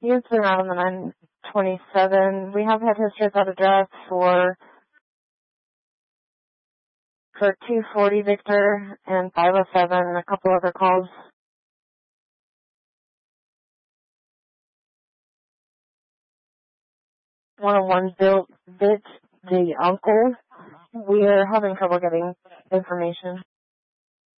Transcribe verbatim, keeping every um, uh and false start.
He's been out on the nine twenty-seven. We have had history at that address for for two forty Victor and five oh seven and a couple other calls. one oh one built Bitch the uncle. We're having trouble getting information.